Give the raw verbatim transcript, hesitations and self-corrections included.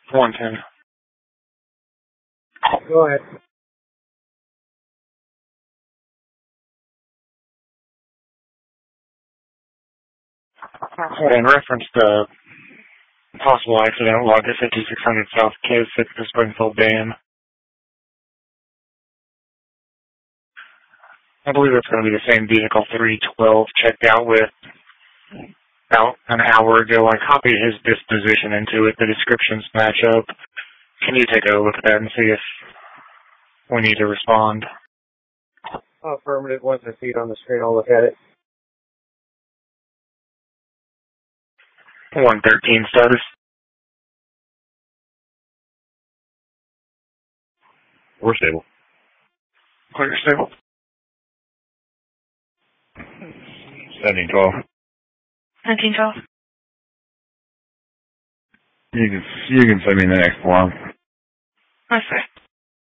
one ten. Go ahead. In reference to possible accident log at fifty-six hundred South Kasich to Springfield Dam. I believe it's going to be the same vehicle three twelve checked out with about an hour ago. I copied his disposition into it. The descriptions match up. Can you take a look at that and see if we need to respond? Affirmative. Once I see it on the screen, I'll look at it. one thirteen status. We're stable. Clear stable. seventeen twelve. nineteen twelve. You can, you can send me the next one. I see.